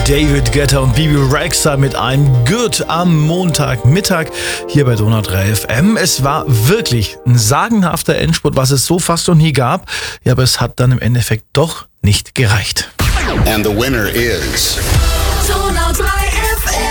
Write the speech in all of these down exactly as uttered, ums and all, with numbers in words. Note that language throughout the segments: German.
David Guetta und Bibi Rexha mit einem Good am Montagmittag hier bei Donau drei F M. Es war wirklich ein sagenhafter Endspurt, was es so fast noch nie gab. Ja, aber es hat dann im Endeffekt doch nicht gereicht. And the winner is Donau drei F M.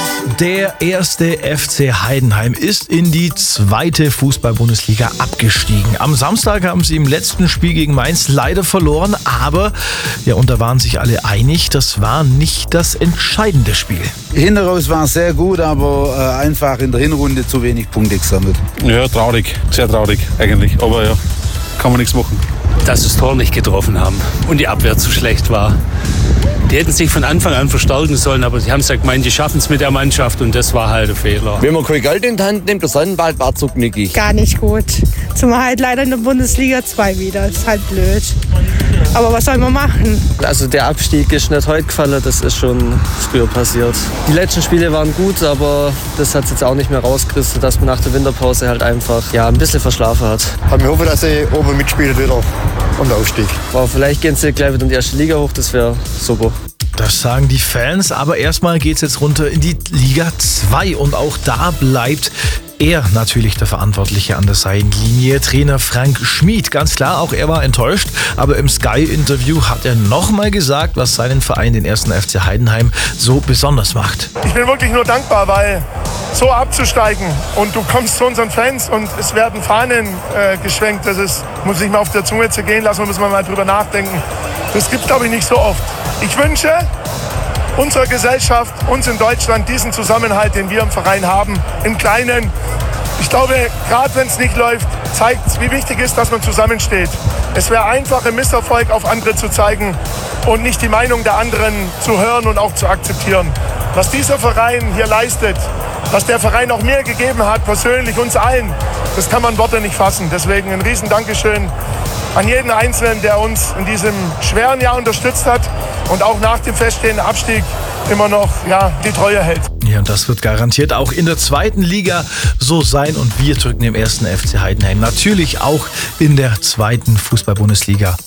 Der erste F C Heidenheim ist in die zweite Fußball-Bundesliga abgestiegen. Am Samstag haben sie im letzten Spiel gegen Mainz leider verloren, aber ja, und da waren sich alle einig, das war nicht das entscheidende Spiel. Hinteraus war sehr gut, aber äh, einfach in der Hinrunde zu wenig Punkte gesammelt. Ja, traurig, sehr traurig eigentlich, aber ja, kann man nichts machen. Dass das Tor nicht getroffen haben und die Abwehr zu schlecht war. Die hätten sich von Anfang an verstärken sollen, aber sie haben es ja gemeint, die schaffen es mit der Mannschaft und das war halt ein Fehler. Wenn man kein Geld in die Hand nimmt, der Sonnenwald war zu knickig. Gar nicht gut. Zumal halt leider in der Bundesliga zwei wieder. Das ist halt blöd. Aber was soll man machen? Also der Abstieg ist nicht heute gefallen, das ist schon früher passiert. Die letzten Spiele waren gut, aber das hat es jetzt auch nicht mehr rausgerissen, dass man nach der Winterpause halt einfach ja, ein bisschen verschlafen hat. Ich hoffe, dass sie oben mitspielen wieder um den Aufstieg. Aber vielleicht gehen sie gleich wieder in die erste Liga hoch, das wäre super. Das sagen die Fans, aber erstmal geht's jetzt runter in die Liga zwei und auch da bleibt er natürlich der Verantwortliche an der Seitenlinie, Trainer Frank Schmid. Ganz klar, auch er war enttäuscht, aber im Sky-Interview hat er nochmal gesagt, was seinen Verein, den ersten F C Heidenheim, so besonders macht. Ich bin wirklich nur dankbar, weil so abzusteigen und du kommst zu unseren Fans und es werden Fahnen äh, geschwenkt, das ist, muss ich mal auf der Zunge zergehen lassen, muss man mal drüber nachdenken. Das gibt es, glaube ich, nicht so oft. Ich wünsche unserer Gesellschaft, uns in Deutschland, diesen Zusammenhalt, den wir im Verein haben, im Kleinen. Ich glaube, gerade wenn es nicht läuft, zeigt es, wie wichtig es ist, dass man zusammensteht. Es wäre einfach, im Misserfolg auf andere zu zeigen und nicht die Meinung der anderen zu hören und auch zu akzeptieren. Was dieser Verein hier leistet, was der Verein auch mir gegeben hat, persönlich uns allen, das kann man in Worte nicht fassen. Deswegen ein riesen Dankeschön an jeden Einzelnen, der uns in diesem schweren Jahr unterstützt hat und auch nach dem feststehenden Abstieg immer noch ja, die Treue hält. Ja, und das wird garantiert auch in der zweiten Liga so sein und wir drücken dem ersten F C Heidenheim natürlich auch in der zweiten Fußball-Bundesliga